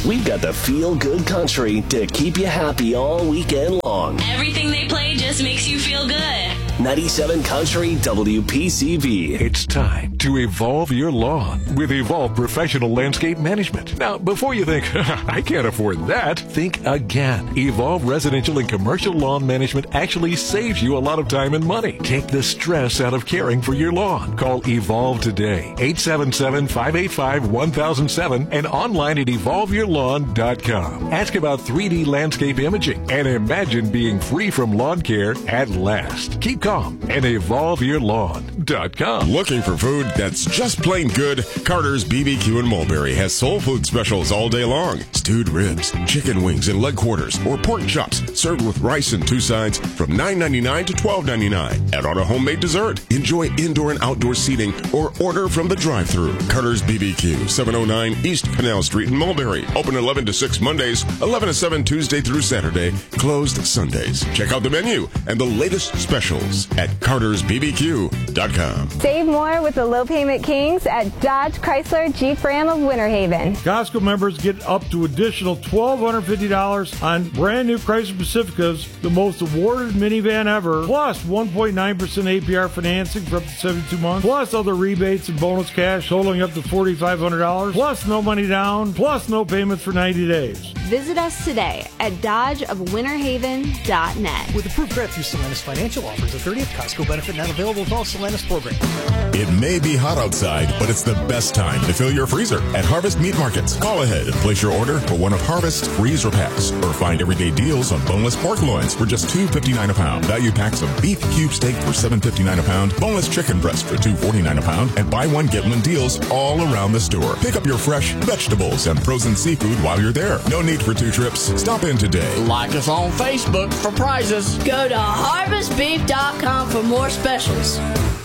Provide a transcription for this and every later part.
We've got the feel-good country to keep you happy all weekend long. Everything they play just makes you feel good. 97 Country WPCV. It's time to evolve your lawn with Evolve Professional Landscape Management. Now, before you think, I can't afford that, think again. Evolve Residential and Commercial Lawn Management actually saves you a lot of time and money. Take the stress out of caring for your lawn. Call Evolve today, 877-585-1007 and online at evolveyourlawn.com. Ask about 3D landscape imaging and imagine being free from lawn care at last. Keep calm and evolveyourlawn.com. Looking for food that's just plain good? Carter's BBQ in Mulberry has soul food specials all day long. Stewed ribs, chicken wings and leg quarters, or pork chops served with rice and two sides from $9.99 to $12.99. And on a homemade dessert, enjoy indoor and outdoor seating or order from the drive-thru. Carter's BBQ, 709 East Canal Street in Mulberry. Open 11 to 6 Mondays, 11 to 7 Tuesday through Saturday, closed Sundays. Check out the menu and the latest specials at cartersbbq.com. Save more with the low payment kings at Dodge Chrysler Jeep Ram of Winter Haven. Costco members get up to additional $1,250 on brand new Chrysler Pacificas, the most awarded minivan ever, plus 1.9% APR financing for up to 72 months, plus other rebates and bonus cash totaling up to $4,500, plus no money down, plus no payments for 90 days. Visit us today at dodgeofwinterhaven.net. With approved credit through Solanus Financial offers a 30th Costco benefit not available with all Solanus programs. It may be hot outside, but it's the best time to fill your freezer at Harvest Meat Markets. Call ahead and place your order for one of Harvest's freezer packs, or find everyday deals on boneless pork loins for just $2.59 a pound. Value packs of beef cube steak for $7.59 a pound, boneless chicken breast for $2.49 a pound, and buy one get one deals all around the store. Pick up your fresh vegetables and frozen seafood while you're there. No need for 2 trips. Stop in today. Like us on Facebook for prizes. Go to harvestbeef.com for more specials.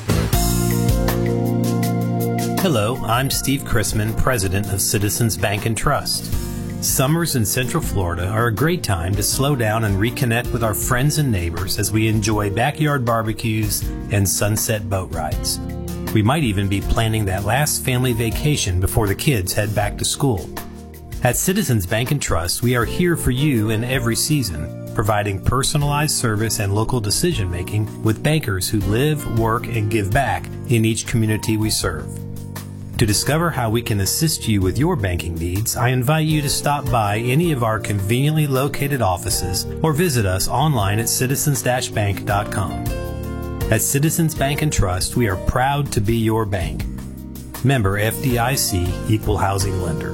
Hello, I'm Steve Chrisman, president of Citizens Bank and Trust. Summers in Central Florida are a great time to slow down and reconnect with our friends and neighbors as we enjoy backyard barbecues and sunset boat rides. We might even be planning that last family vacation before the kids head back to school. At Citizens Bank and Trust, we are here for you in every season, providing personalized service and local decision-making with bankers who live, work, and give back in each community we serve. To discover how we can assist you with your banking needs, I invite you to stop by any of our conveniently located offices or visit us online at citizens-bank.com. At Citizens Bank and Trust, we are proud to be your bank. Member FDIC, Equal Housing Lender.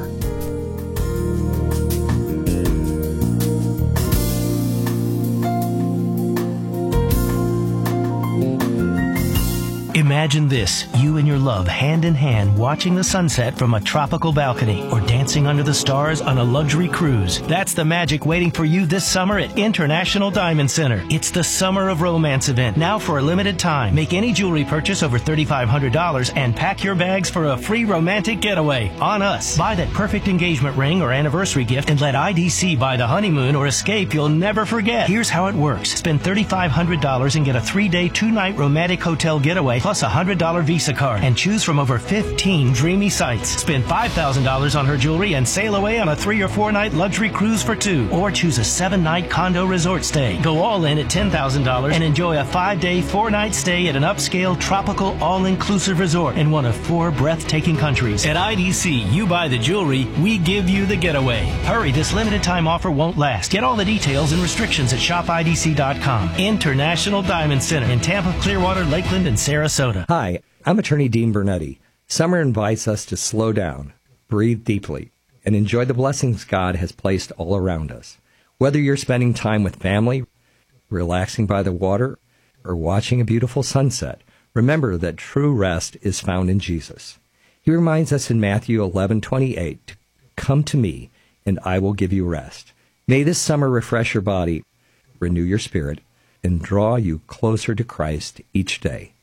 Imagine this, you and your love hand in hand watching the sunset from a tropical balcony or dancing under the stars on a luxury cruise. That's the magic waiting for you this summer at International Diamond Center. It's the Summer of Romance event, now for a limited time. Make any jewelry purchase over $3,500 and pack your bags for a free romantic getaway on us. Buy that perfect engagement ring or anniversary gift and let IDC buy the honeymoon or escape you'll never forget. Here's how it works. Spend $3,500 and get a 3-day, 2-night romantic hotel getaway plus a $100 Visa card and choose from over 15 dreamy sites. Spend $5,000 on her jewelry and sail away on a 3 or 4 night luxury cruise for 2, or choose a 7-night condo resort stay. Go all in at $10,000 and enjoy a 5-day, 4-night stay at an upscale tropical all-inclusive resort in one of 4 breathtaking countries. At IDC, you buy the jewelry, we give you the getaway. Hurry, this limited time offer won't last. Get all the details and restrictions at shopidc.com. International Diamond Center in Tampa, Clearwater, Lakeland, and Sarasota. Hi, I'm attorney Dean Bernetti. Summer invites us to slow down, breathe deeply, and enjoy the blessings God has placed all around us. Whether you're spending time with family, relaxing by the water, or watching a beautiful sunset, remember that true rest is found in Jesus. He reminds us in Matthew 11:28 to come to me, and I will give you rest. May this summer refresh your body, renew your spirit, and draw you closer to Christ each day.